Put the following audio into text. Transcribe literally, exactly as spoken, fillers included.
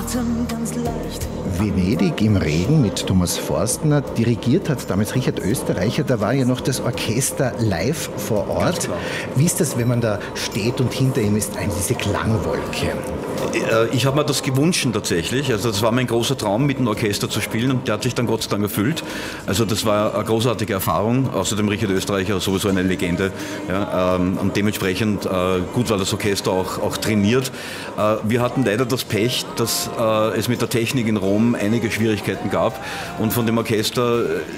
Atem ganz leicht. Venedig im Regen mit Thomas Forstner. Dirigiert hat damals Richard Österreicher. Da war ja noch das Orchester live vor Ort. Wie ist das, wenn man da steht und hinter ihm ist eine, diese Klangwolke? Ich habe mir das gewünscht tatsächlich. Also das war mein großer Traum, mit dem Orchester zu spielen, und der hat sich dann Gott sei Dank erfüllt. Also das war eine großartige Erfahrung. Außerdem Richard Österreicher sowieso eine Legende. Ja, und dementsprechend gut war das Orchester auch, auch trainiert. Wir hatten leider das Pech, dass es mit der Technik in Rom einige Schwierigkeiten gab, und von dem Orchester